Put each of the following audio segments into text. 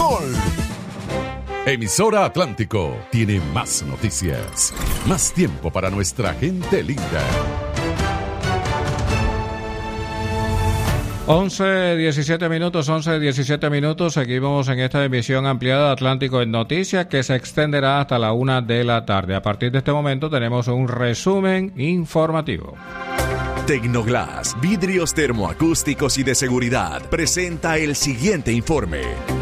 Sol. Emisora Atlántico tiene más noticias, más tiempo para nuestra gente linda. 11:17 minutos. Seguimos en esta emisión ampliada de Atlántico en Noticias que se extenderá hasta la 1 de la tarde. A partir de este momento tenemos un resumen informativo. Tecnoglass, vidrios termoacústicos y de seguridad, presenta el siguiente informe.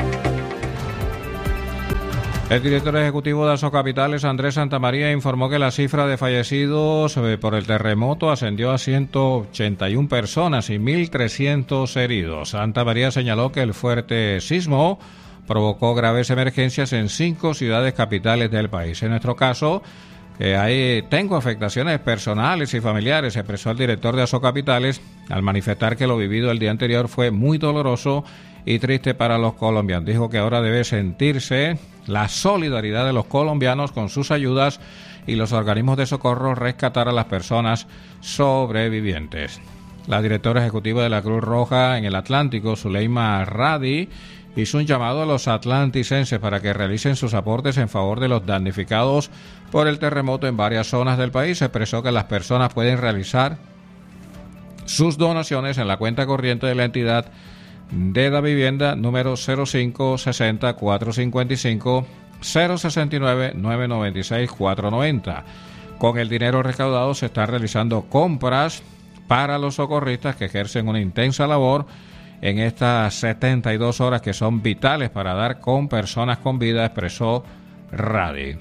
El director ejecutivo de Asocapitales, Andrés Santamaría, informó que la cifra de fallecidos por el terremoto ascendió a 181 personas y 1.300 heridos. Santamaría señaló que el fuerte sismo provocó graves emergencias en 5 ciudades capitales del país. En nuestro caso, ahí tengo afectaciones personales y familiares, expresó el director de Asocapitales al manifestar que lo vivido el día anterior fue muy doloroso y triste para los colombianos. Dijo que ahora debe sentirse la solidaridad de los colombianos con sus ayudas y los organismos de socorro rescatar a las personas sobrevivientes. La directora ejecutiva de la Cruz Roja en el Atlántico, Zuleima Radi, hizo un llamado a los atlanticenses para que realicen sus aportes en favor de los damnificados por el terremoto en varias zonas del país. Expresó que las personas pueden realizar sus donaciones en la cuenta corriente de la entidad de la vivienda número 0560 455 069 996 490. Con el dinero recaudado se están realizando compras para los socorristas que ejercen una intensa labor en estas 72 horas que son vitales para dar con personas con vida, expresó Radi.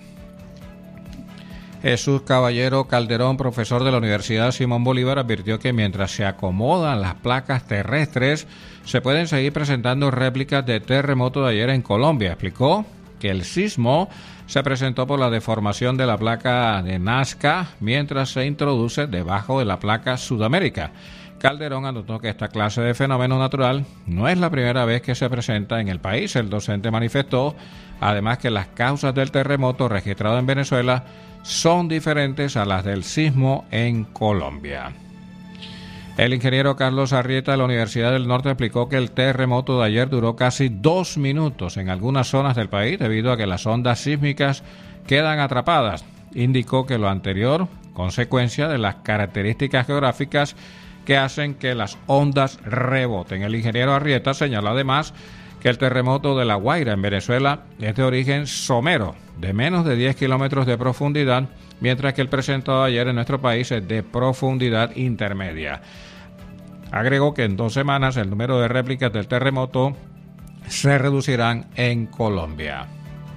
Jesús Caballero Calderón, profesor de la Universidad Simón Bolívar, advirtió que mientras se acomodan las placas terrestres, se pueden seguir presentando réplicas de terremoto de ayer en Colombia. Explicó que el sismo se presentó por la deformación de la placa de Nazca mientras se introduce debajo de la placa Sudamérica. Calderón anotó que esta clase de fenómeno natural no es la primera vez que se presenta en el país. El docente manifestó además que las causas del terremoto registrado en Venezuela son diferentes a las del sismo en Colombia. El ingeniero Carlos Arrieta de la Universidad del Norte explicó que el terremoto de ayer duró casi 2 minutos en algunas zonas del país debido a que las ondas sísmicas quedan atrapadas. Indicó que lo anterior, consecuencia de las características geográficas que hacen que las ondas reboten. El ingeniero Arrieta señaló además que el terremoto de La Guaira en Venezuela es de origen somero, de menos de 10 kilómetros de profundidad, mientras que el presentado ayer en nuestro país es de profundidad intermedia. Agregó que en 2 semanas el número de réplicas del terremoto se reducirán en Colombia.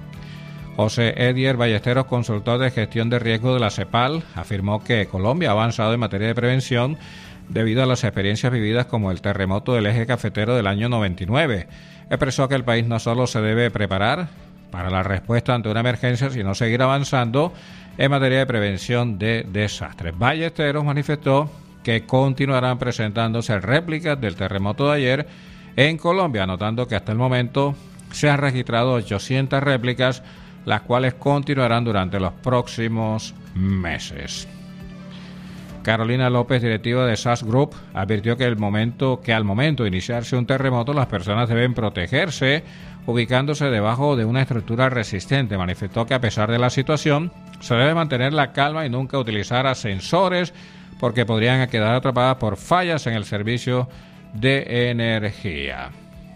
José Edier Ballesteros, consultor de gestión de riesgo de la CEPAL, afirmó que Colombia ha avanzado en materia de prevención debido a las experiencias vividas como el terremoto del eje cafetero del año 99. Expresó que el país no solo se debe preparar para la respuesta ante una emergencia, sino seguir avanzando en materia de prevención de desastres. Ballesteros manifestó que continuarán presentándose réplicas del terremoto de ayer en Colombia, anotando que hasta el momento se han registrado 800 réplicas, las cuales continuarán durante los próximos meses. Carolina López, directiva de SAS Group, advirtió que al momento de iniciarse un terremoto, las personas deben protegerse ubicándose debajo de una estructura resistente. Manifestó que a pesar de la situación, se debe mantener la calma y nunca utilizar ascensores porque podrían quedar atrapadas por fallas en el servicio de energía.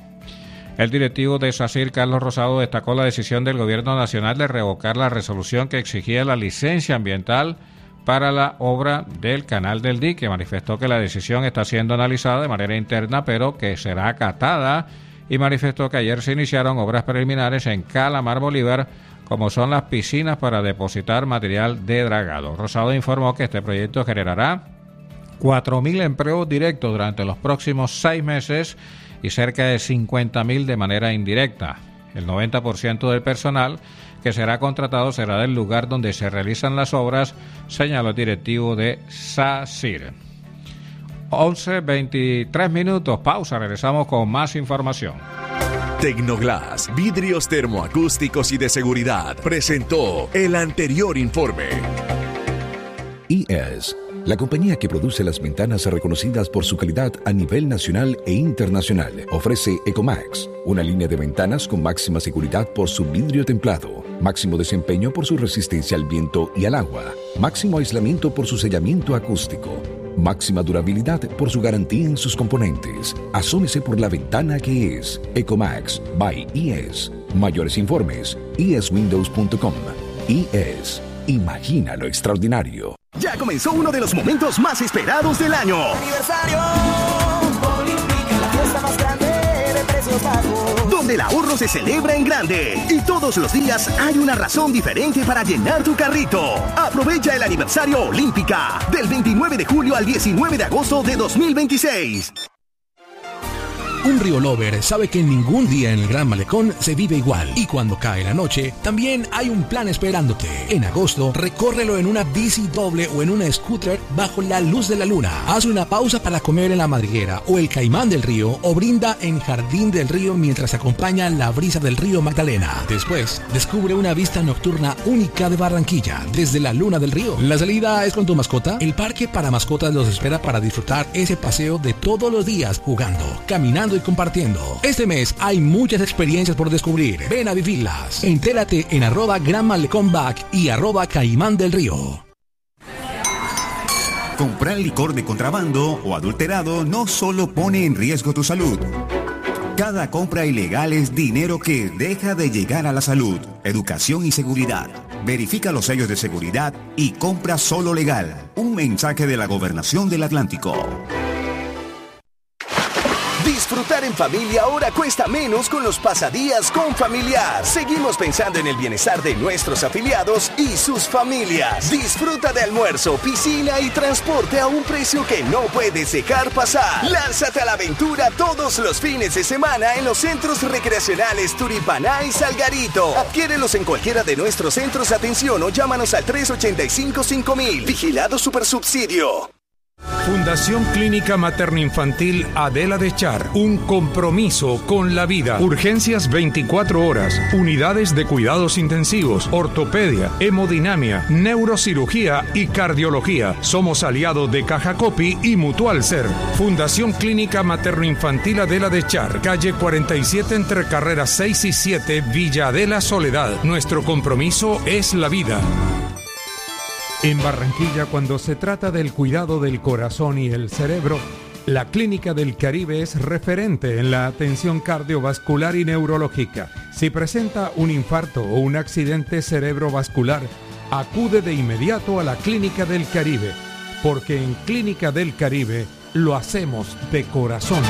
El directivo de SACIR, Carlos Rosado, destacó la decisión del Gobierno Nacional de revocar la resolución que exigía la licencia ambiental para la obra del Canal del Dique. Manifestó que la decisión está siendo analizada de manera interna, pero que será acatada, y manifestó que ayer se iniciaron obras preliminares en Calamar Bolívar, como son las piscinas para depositar material de dragado. Rosado informó que este proyecto generará 4.000 empleos directos durante los próximos 6 meses y cerca de 50.000 de manera indirecta. El 90% del personal que será contratado será del lugar donde se realizan las obras, señaló el directivo de SACIR. 11:23 minutos, pausa, regresamos con más información. Tecnoglass, vidrios termoacústicos y de seguridad, presentó el anterior informe. IES, la compañía que produce las ventanas reconocidas por su calidad a nivel nacional e internacional, ofrece Ecomax, una línea de ventanas con máxima seguridad por su vidrio templado, máximo desempeño por su resistencia al viento y al agua, máximo aislamiento por su sellamiento acústico, máxima durabilidad por su garantía en sus componentes. Asómese por la ventana que es Ecomax by IES. Mayores informes, ieswindows.com. IES. Imagina lo extraordinario. Ya comenzó uno de los momentos más esperados del año. Aniversario Olímpica, la fiesta más grande de precios bajos. Donde el ahorro se celebra en grande. Y todos los días hay una razón diferente para llenar tu carrito. Aprovecha el aniversario Olímpica del 29 de julio al 19 de agosto de 2026. Un Río Lover sabe que ningún día en el Gran Malecón se vive igual. Y cuando cae la noche, también hay un plan esperándote. En agosto, recórrelo en una bici doble o en una scooter bajo la luz de la luna. Haz una pausa para comer en la madriguera o el Caimán del Río o brinda en Jardín del Río mientras acompaña la brisa del río Magdalena. Después, descubre una vista nocturna única de Barranquilla desde la Luna del Río. ¿La salida es con tu mascota? El parque para mascotas los espera para disfrutar ese paseo de todos los días jugando, caminando y compartiendo. Este mes hay muchas experiencias por descubrir. Ven a vivirlas. Entérate en @GranMalecónBack y @Caimán del Río. Comprar licor de contrabando o adulterado no solo pone en riesgo tu salud. Cada compra ilegal es dinero que deja de llegar a la salud. Educación y seguridad. Verifica los sellos de seguridad y compra solo legal. Un mensaje de la Gobernación del Atlántico. Disfrutar en familia ahora cuesta menos con los pasadías con Familiar. Seguimos pensando en el bienestar de nuestros afiliados y sus familias. Disfruta de almuerzo, piscina y transporte a un precio que no puedes dejar pasar. Lánzate a la aventura todos los fines de semana en los centros recreacionales Turipaná y Salgarito. Adquiérelos en cualquiera de nuestros centros de atención o llámanos al 385-5000. Vigilado Supersubsidio. Fundación Clínica Materno-Infantil Adela de Char. Un compromiso con la vida. Urgencias 24 horas. Unidades de cuidados intensivos. Ortopedia, hemodinamia, neurocirugía y cardiología. Somos aliados de Caja Copi y Mutual Ser. Fundación Clínica Materno-Infantil Adela de Char. Calle 47 entre carreras 6 y 7, Villa Adela Soledad. Nuestro compromiso es la vida. En Barranquilla, cuando se trata del cuidado del corazón y el cerebro, la Clínica del Caribe es referente en la atención cardiovascular y neurológica. Si presenta un infarto o un accidente cerebrovascular, acude de inmediato a la Clínica del Caribe, porque en Clínica del Caribe lo hacemos de corazón.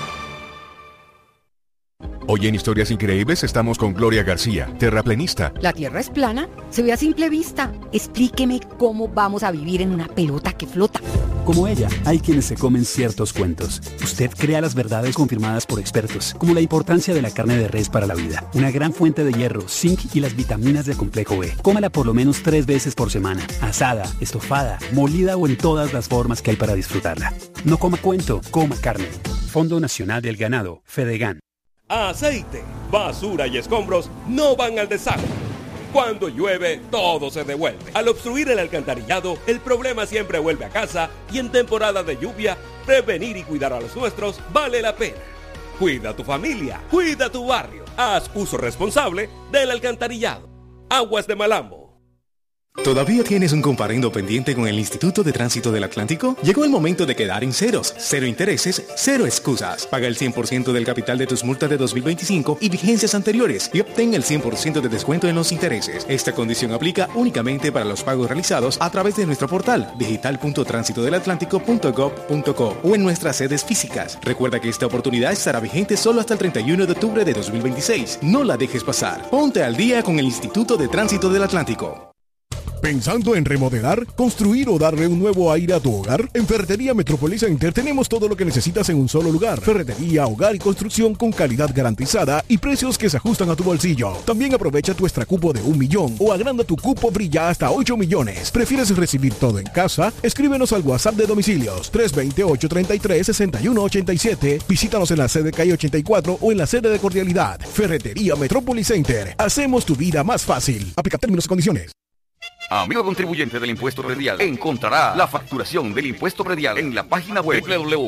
Hoy en Historias Increíbles estamos con Gloria García, terraplenista. ¿La Tierra es plana? Se ve a simple vista. Explíqueme cómo vamos a vivir en una pelota que flota. Como ella, hay quienes se comen ciertos cuentos. Usted crea las verdades confirmadas por expertos, como la importancia de la carne de res para la vida, una gran fuente de hierro, zinc y las vitaminas del complejo B. Cómala por lo menos 3 veces por semana, asada, estofada, molida o en todas las formas que hay para disfrutarla. No coma cuento, coma carne. Fondo Nacional del Ganado, Fedegan. Aceite, basura y escombros no van al desagüe. Cuando llueve, todo se devuelve. Al obstruir el alcantarillado, el problema siempre vuelve a casa y en temporada de lluvia, prevenir y cuidar a los nuestros vale la pena. Cuida a tu familia, cuida tu barrio. Haz uso responsable del alcantarillado. Aguas de Malambo. ¿Todavía tienes un comparendo pendiente con el Instituto de Tránsito del Atlántico? Llegó el momento de quedar en ceros. 0 intereses, 0 excusas. Paga el 100% del capital de tus multas de 2025 y vigencias anteriores y obtén el 100% de descuento en los intereses. Esta condición aplica únicamente para los pagos realizados a través de nuestro portal digital.transitodelatlántico.gov.co o en nuestras sedes físicas. Recuerda que esta oportunidad estará vigente solo hasta el 31 de octubre de 2026. No la dejes pasar. Ponte al día con el Instituto de Tránsito del Atlántico. ¿Pensando en remodelar, construir o darle un nuevo aire a tu hogar? En Ferretería Metrópolis Center tenemos todo lo que necesitas en un solo lugar. Ferretería, hogar y construcción con calidad garantizada y precios que se ajustan a tu bolsillo. También aprovecha tu extra cupo de 1 millón o agranda tu cupo brilla hasta 8 millones. ¿Prefieres recibir todo en casa? Escríbenos al WhatsApp de domicilios 320-833-6187. Visítanos en la sede calle 84 o en la sede de Cordialidad. Ferretería Metrópolis Center. Hacemos tu vida más fácil. Aplica términos y condiciones. Amigo contribuyente del impuesto predial, encontrará la facturación del impuesto predial en la página web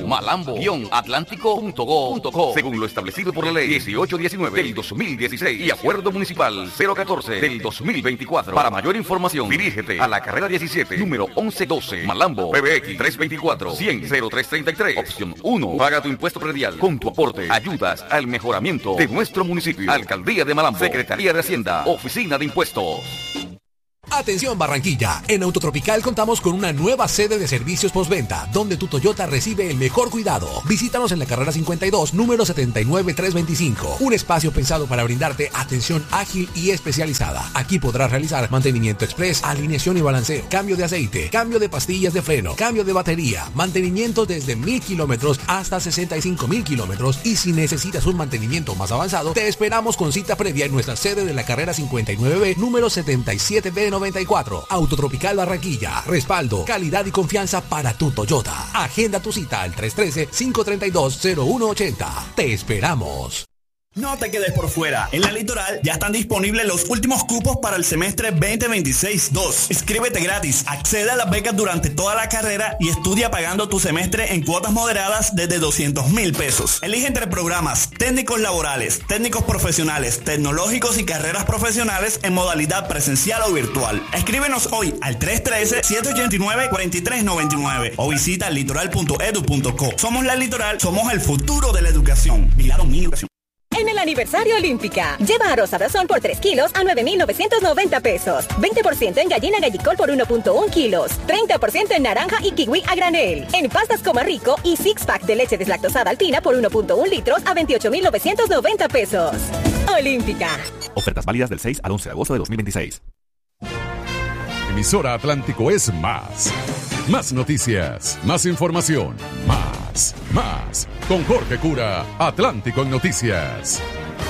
www.malambo-atlántico.go.co según lo establecido por la ley 1819 del 2016 y acuerdo municipal 014 del 2024. Para mayor información, dirígete a la carrera 17, número 1112, Malambo, PBX 324-100-0333, opción 1. Paga tu impuesto predial con tu aporte. Ayudas al mejoramiento de nuestro municipio. Alcaldía de Malambo, Secretaría de Hacienda, Oficina de Impuestos. Atención Barranquilla, en Autotropical contamos con una nueva sede de servicios postventa, donde tu Toyota recibe el mejor cuidado. Visítanos en la carrera 52, número 79325, un espacio pensado para brindarte atención ágil y especializada. Aquí podrás realizar mantenimiento express, alineación y balanceo, cambio de aceite, cambio de pastillas de freno, cambio de batería, mantenimiento desde 1000 kilómetros hasta 65,000 kilómetros, y si necesitas un mantenimiento más avanzado, te esperamos con cita previa en nuestra sede de la carrera 59B, número 77B94. Autotropical Barranquilla. Respaldo, calidad y confianza para tu Toyota. Agenda tu cita al 313-532-0180. Te esperamos. No te quedes por fuera. En la Litoral ya están disponibles los últimos cupos para el semestre 2026-2. Inscríbete gratis, accede a las becas durante toda la carrera y estudia pagando tu semestre en cuotas moderadas desde 200,000 pesos. Elige entre programas técnicos laborales, técnicos profesionales, tecnológicos y carreras profesionales en modalidad presencial o virtual. Escríbenos hoy al 313-789-4399 o visita litoral.edu.co. Somos la Litoral, somos el futuro de la educación. Vigilado Migración. En el aniversario Olímpica, lleva arroz Abrazón por 3 kilos a 9,990 pesos. 20% en gallina gallicol por 1.1 kilos. 30% en naranja y kiwi a granel. En pastas Coma Rico y six pack de leche deslactosada Alpina por 1.1 litros a 28,990 pesos. Olímpica. Ofertas válidas del 6 al 11 de agosto de 2026. Emisora Atlántico es más. Más noticias, más información, más. Con Jorge Cura, Atlántico en Noticias.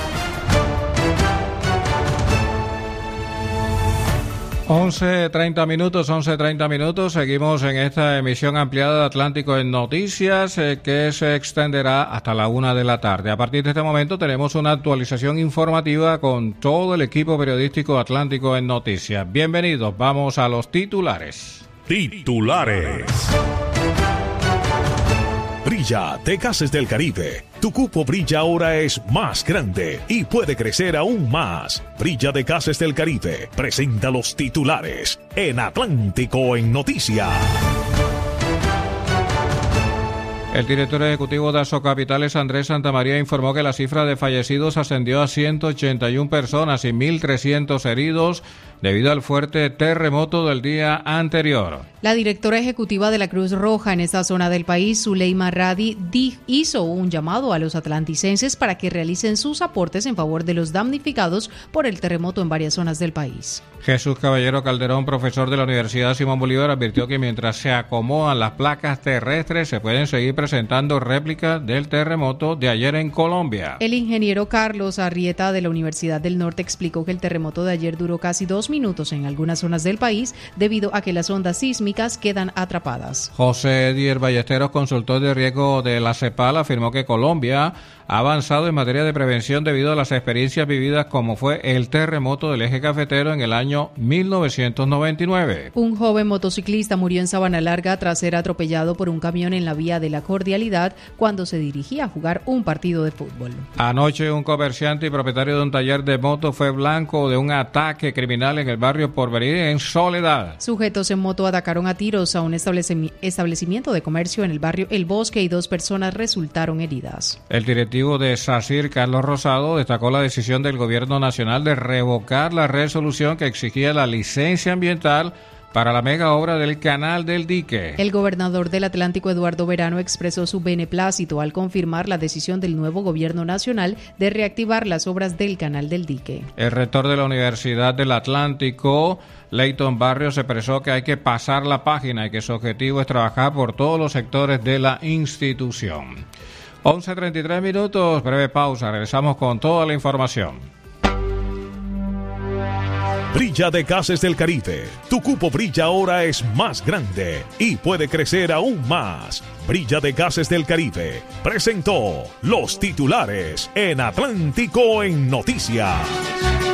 Once treinta minutos. Seguimos en esta emisión ampliada de Atlántico en Noticias que se extenderá hasta la 1 de la tarde. A partir de este momento tenemos una actualización informativa con todo el equipo periodístico Atlántico en Noticias. Bienvenidos, vamos a los titulares. Brilla de Gases del Caribe. Tu cupo Brilla ahora es más grande y puede crecer aún más. Brilla de Gases del Caribe presenta los titulares en Atlántico en Noticias. El director ejecutivo de Asocapitales, Andrés Santamaría, informó que la cifra de fallecidos ascendió a 181 personas y 1.300 heridos debido al fuerte terremoto del día anterior. La directora ejecutiva de la Cruz Roja en esta zona del país, Zuleima Radi, hizo un llamado a los atlanticenses para que realicen sus aportes en favor de los damnificados por el terremoto en varias zonas del país. Jesús Caballero Calderón, profesor de la Universidad Simón Bolívar, advirtió que mientras se acomodan las placas terrestres, se pueden seguir presentando réplicas del terremoto de ayer en Colombia. El ingeniero Carlos Arrieta de la Universidad del Norte explicó que el terremoto de ayer duró casi 2 minutos en algunas zonas del país debido a que las ondas sísmicas quedan atrapadas. José Edier Ballesteros, consultor de riesgo de la CEPAL, afirmó que Colombia ha avanzado en materia de prevención debido a las experiencias vividas como fue el terremoto del eje cafetero en el año 1999. Un joven motociclista murió en Sabana Larga tras ser atropellado por un camión en la vía de la Cordialidad cuando se dirigía a jugar un partido de fútbol. Anoche un comerciante y propietario de un taller de moto fue blanco de un ataque criminal en el barrio Porvenir en Soledad. Sujetos en moto atacaron a tiros a un establecimiento de comercio en el barrio El Bosque y 2 personas resultaron heridas. El directivo de SACIR, Carlos Rosado, destacó la decisión del gobierno nacional de revocar la resolución que exigía la licencia ambiental para la mega obra del Canal del Dique. El gobernador del Atlántico, Eduardo Verano, expresó su beneplácito al confirmar la decisión del nuevo gobierno nacional de reactivar las obras del Canal del Dique. El rector de la Universidad del Atlántico, Leighton Barrios, expresó que hay que pasar la página y que su objetivo es trabajar por todos los sectores de la institución. 11:33 minutos, breve pausa, regresamos con toda la información. Brilla de Gases del Caribe. Tu cupo Brilla ahora es más grande y puede crecer aún más. Brilla de Gases del Caribe presentó los titulares en Atlántico en Noticias.